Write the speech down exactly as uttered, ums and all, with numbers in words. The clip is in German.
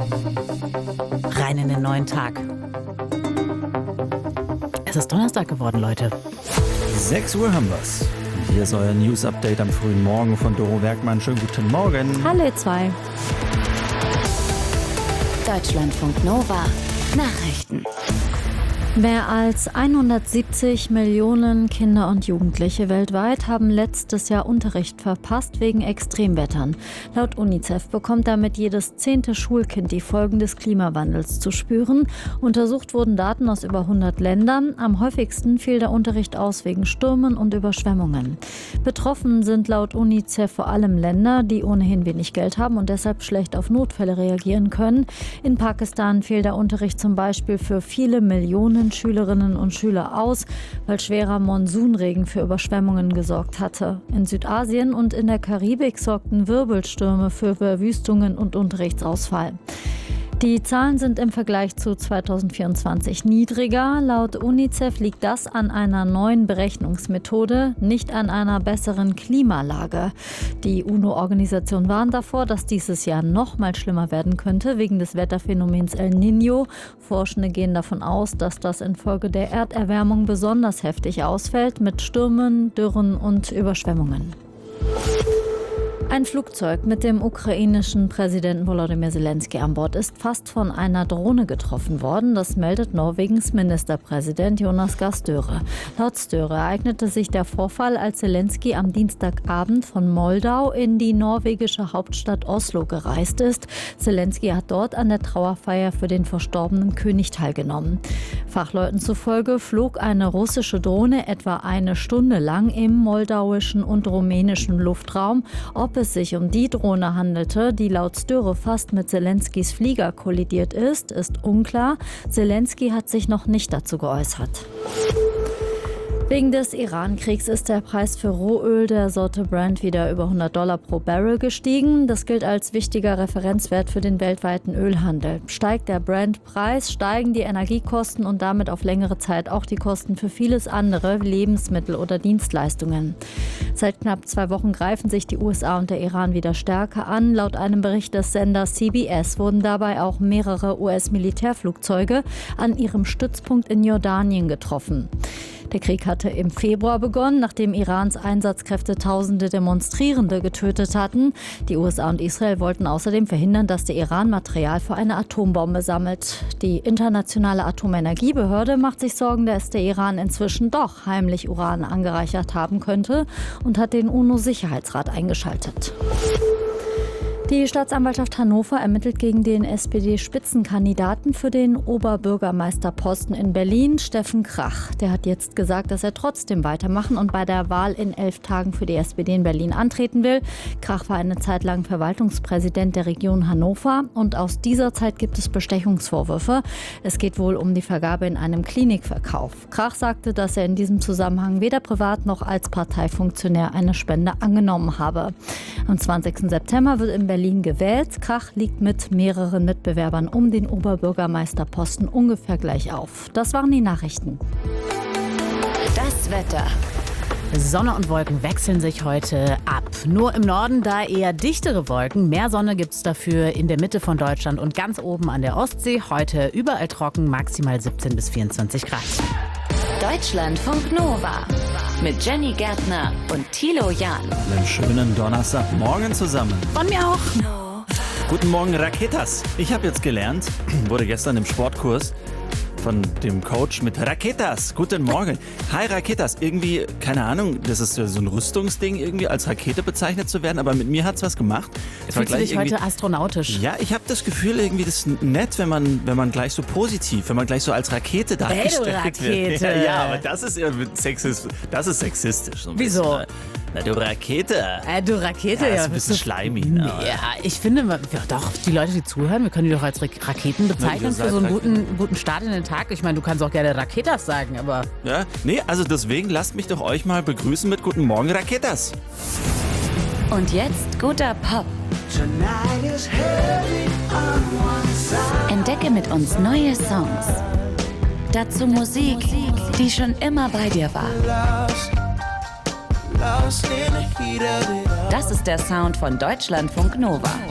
Rein in den neuen Tag. Es ist Donnerstag geworden, Leute. sechs Uhr haben wir's. Und hier ist euer News-Update am frühen Morgen von Doro Werkmann. Schönen guten Morgen. Hallo ihr zwei. Deutschlandfunk Nova Nachrichten. Mehr als hundertsiebzig Millionen Kinder und Jugendliche weltweit haben letztes Jahr Unterricht verpasst wegen Extremwettern. Laut UNICEF bekommt damit jedes zehnte Schulkind die Folgen des Klimawandels zu spüren. Untersucht wurden Daten aus über hundert Ländern. Am häufigsten fiel der Unterricht aus wegen Stürmen und Überschwemmungen. Betroffen sind laut UNICEF vor allem Länder, die ohnehin wenig Geld haben und deshalb schlecht auf Notfälle reagieren können. In Pakistan fiel der Unterricht zum Beispiel für viele Millionen Schülerinnen und Schüler aus, weil schwerer Monsunregen für Überschwemmungen gesorgt hatte. In Südasien und in der Karibik sorgten Wirbelstürme für Verwüstungen und Unterrichtsausfall. Die Zahlen sind im Vergleich zu zweitausendvierundzwanzig niedriger. Laut UNICEF liegt das an einer neuen Berechnungsmethode, nicht an einer besseren Klimalage. Die UNO-Organisation warnt davor, dass dieses Jahr noch mal schlimmer werden könnte wegen des Wetterphänomens El Niño. Forschende gehen davon aus, dass das infolge der Erderwärmung besonders heftig ausfällt mit Stürmen, Dürren und Überschwemmungen. Ein Flugzeug mit dem ukrainischen Präsidenten Volodymyr Zelensky an Bord ist fast von einer Drohne getroffen worden. Das meldet Norwegens Ministerpräsident Jonas Gahr Støre. Laut Støre ereignete sich der Vorfall, als Zelensky am Dienstagabend von Moldau in die norwegische Hauptstadt Oslo gereist ist. Zelensky hat dort an der Trauerfeier für den verstorbenen König teilgenommen. Fachleuten zufolge flog eine russische Drohne etwa eine Stunde lang im moldauischen und rumänischen Luftraum. Ob es sich um die Drohne handelte, die laut Støre fast mit Zelenskys Flieger kollidiert ist, ist unklar. Zelensky hat sich noch nicht dazu geäußert. Wegen des Iran-Kriegs ist der Preis für Rohöl der Sorte Brent wieder über hundert Dollar pro Barrel gestiegen. Das gilt als wichtiger Referenzwert für den weltweiten Ölhandel. Steigt der Brent-Preis, steigen die Energiekosten und damit auf längere Zeit auch die Kosten für vieles andere, wie Lebensmittel oder Dienstleistungen. Seit knapp zwei Wochen greifen sich die U S A und der Iran wieder stärker an. Laut einem Bericht des Senders C B S wurden dabei auch mehrere U S-Militärflugzeuge an ihrem Stützpunkt in Jordanien getroffen. Der Krieg hatte im Februar begonnen, nachdem Irans Einsatzkräfte tausende Demonstrierende getötet hatten. Die U S A und Israel wollten außerdem verhindern, dass der Iran Material für eine Atombombe sammelt. Die internationale Atomenergiebehörde macht sich Sorgen, dass der Iran inzwischen doch heimlich Uran angereichert haben könnte und hat den UNO-Sicherheitsrat eingeschaltet. Die Staatsanwaltschaft Hannover ermittelt gegen den S P D-Spitzenkandidaten für den Oberbürgermeisterposten in Berlin, Steffen Krach. Der hat jetzt gesagt, dass er trotzdem weitermachen und bei der Wahl in elf Tagen für die S P D in Berlin antreten will. Krach war eine Zeit lang Verwaltungspräsident der Region Hannover und aus dieser Zeit gibt es Bestechungsvorwürfe. Es geht wohl um die Vergabe in einem Klinikverkauf. Krach sagte, dass er in diesem Zusammenhang weder privat noch als Parteifunktionär eine Spende angenommen habe. Am zwanzigsten September wird in Berlin Berlin gewählt. Krach liegt mit mehreren Mitbewerbern um den Oberbürgermeisterposten ungefähr gleich auf. Das waren die Nachrichten. Das Wetter. Sonne und Wolken wechseln sich heute ab. Nur im Norden da eher dichtere Wolken. Mehr Sonne gibt es dafür in der Mitte von Deutschland und ganz oben an der Ostsee. Heute überall trocken, maximal siebzehn bis vierundzwanzig Grad. Deutschlandfunk Nova mit Jenny Gärtner und Thilo Jahn. Einen schönen Donnerstagmorgen zusammen. Von mir auch. Guten Morgen, Raketas. Ich habe jetzt gelernt, wurde gestern im Sportkurs von dem Coach mit Raketas. Guten Morgen. Hi Raketas. Irgendwie, keine Ahnung, das ist so ein Rüstungsding, irgendwie als Rakete bezeichnet zu werden, aber mit mir hat es was gemacht. Fühlst du dich heute astronautisch? Ja, ich habe das Gefühl, irgendwie das ist nett, wenn man, wenn man gleich so positiv, wenn man gleich so als Rakete dargestellt wird. Ja, ja, aber das ist ja sexistisch. Das ist sexistisch. So ein Wieso? Bisschen. Na, du Rakete. Äh, du Rakete, ja. ja. Das ist ein bisschen schleimig. Ne? Ja, ich finde, ja, doch, die Leute, die zuhören, wir können die doch als Raketen bezeichnen für so einen guten, guten Start in den Tag. Ich meine, du kannst auch gerne Raketas sagen, aber... Ja, nee, also deswegen lasst mich doch euch mal begrüßen mit Guten Morgen, Raketas. Und jetzt guter Pop. Entdecke mit uns neue Songs. Dazu Musik, die schon immer bei dir war. Das ist der Sound von Deutschlandfunk Nova.